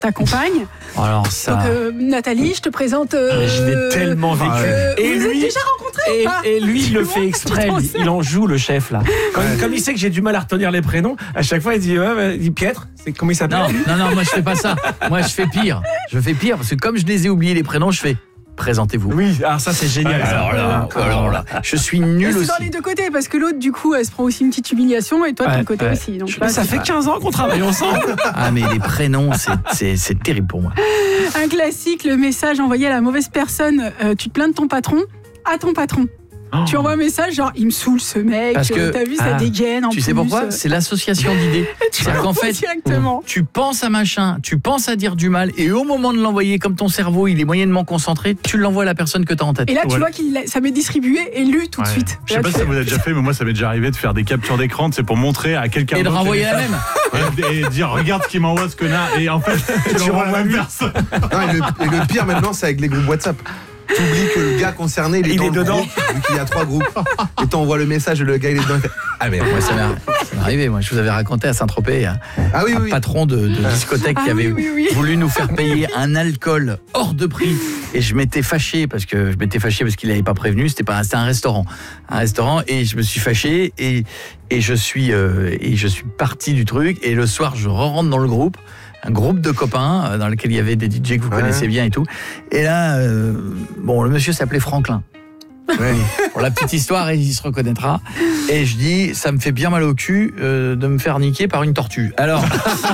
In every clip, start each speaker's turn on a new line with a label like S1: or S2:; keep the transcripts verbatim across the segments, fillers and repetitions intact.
S1: ta compagne.
S2: Alors ça.
S1: Donc, euh, Nathalie, je te présente. Euh,
S2: je l'ai tellement vécu.
S1: Euh,
S2: et
S1: vous
S2: lui,
S1: êtes déjà rencontrés
S2: et,
S1: ou pas?
S2: et lui, il le fait exprès. Il, il en joue le chef là. Comme, ouais. comme il sait que j'ai du mal à retenir les prénoms, à chaque fois il dit, ouais, bah, il dit Pietre. C'est comment il s'appelle?
S3: Non, non, non, moi je fais pas ça. Moi je fais pire. Je fais pire parce que comme je les ai oubliés les prénoms, je fais. Présentez-vous.
S2: Oui, alors ça c'est génial.
S3: Alors là, alors là, je suis nul aussi.
S1: C'est dans les deux côtés parce que l'autre du coup elle se prend aussi une petite humiliation et toi de ouais, ton côté ouais. aussi. Donc,
S2: je, là, ça fait quinze ans qu'on travaille ensemble.
S3: Ah mais les prénoms c'est, c'est, c'est terrible pour moi.
S1: Un classique, le message envoyé à la mauvaise personne, euh, tu te plains de ton patron à ton patron. Oh. Tu envoies un message genre il me saoule ce mec,
S3: parce que,
S1: t'as vu ça ah, dégaine en
S3: tu
S1: plus.
S3: sais pourquoi? C'est l'association d'idées. C'est-à-dire qu'en fait,
S1: directement.
S3: tu penses à machin, tu penses à dire du mal et au moment de l'envoyer, comme ton cerveau il est moyennement concentré, tu l'envoies à la personne que tu as en tête.
S1: Et là tu
S4: ouais.
S1: vois qu'il ça m'est distribué et lu tout
S4: ouais.
S1: de suite.
S4: Je sais pas si ça vous a déjà fait, mais moi ça m'est déjà arrivé de faire des captures d'écran, c'est pour montrer à quelqu'un
S3: et de renvoyer la même
S4: et, et dire regarde ce qu'il m'envoie ce connard et en fait tu l'envoies à la même personne.
S5: Non, et, le, et le pire maintenant c'est avec les groupes WhatsApp. Tu oublies que le gars concerné il est,
S2: il est dedans
S5: groupe, vu qu'il y a trois groupes et t'envoies le message et le gars il est dedans.
S3: Ah mais moi ça m'est arrivé, moi je vous avais raconté à Saint-Tropez un,
S5: ah oui,
S3: un
S5: oui.
S3: patron de, de discothèque
S1: ah
S3: qui avait
S1: oui, oui, oui.
S3: voulu nous faire payer un alcool hors de prix et je m'étais fâché parce que je m'étais fâché parce qu'il n'avait pas prévenu, c'était pas c'était un restaurant, un restaurant et je me suis fâché et et je suis euh, et je suis parti du truc et le soir je rentre dans le groupe. Un groupe de copains dans lequel il y avait des D J que vous ouais. connaissez bien et tout. Et là, euh, bon, le monsieur s'appelait Franklin. Ouais. Pour la petite histoire, il se reconnaîtra. Et je dis, ça me fait bien mal au cul euh, de me faire niquer par une tortue. Alors,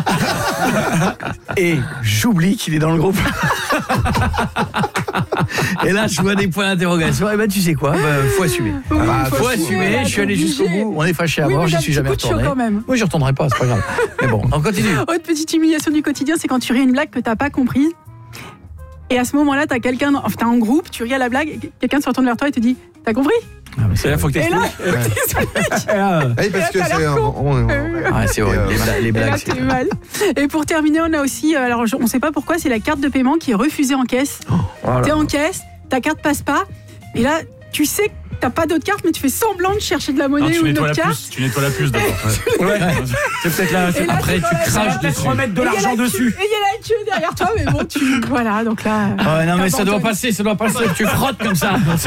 S3: et j'oublie qu'il est dans le groupe. Et là, je vois des points d'interrogation. Et ben, tu sais quoi, bah, faut assumer.
S1: Oui,
S3: bah,
S1: faut,
S3: faut assumer.
S1: assumer.
S3: Je suis allé jusqu'au bout. On est fâchés à
S1: oui,
S3: mort. J'y suis jamais retourné. Moi, j'y retournerai pas. C'est pas grave. Mais bon, on continue.
S1: Autre petite humiliation du quotidien, c'est quand tu ris une blague que t'as pas comprise. Et à ce moment-là, t'as quelqu'un, enfin, t'as un groupe, tu ris à la blague, et quelqu'un se retourne vers toi et te dit, t'as compris?
S2: Ah, mais c'est là, faut que t'expliques.
S1: Et là, t'expliques.
S5: Oui, parce que c'est, on, on, on,
S3: ah, c'est horrible. Les, les blagues,
S1: et là,
S3: c'est
S1: t'es mal. Et pour terminer, on a aussi, alors on sait pas pourquoi, c'est la carte de paiement qui est refusée en caisse. Oh, voilà. T'es en caisse, ta carte passe pas, et là, tu sais que t'as pas d'autre carte, mais tu fais semblant de chercher de la monnaie
S4: non,
S1: ou une autre carte.
S4: Puce, tu nettoies la puce d'abord.
S2: Ouais. Ouais. C'est peut-être là.
S1: là
S2: après, tu craches dessus. Remettre de l'argent dessus.
S1: Et il y a la queue derrière toi, mais bon, tu voilà, donc là.
S3: Ouais, non, mais ça doit passer, ça doit passer. Tu frottes comme ça.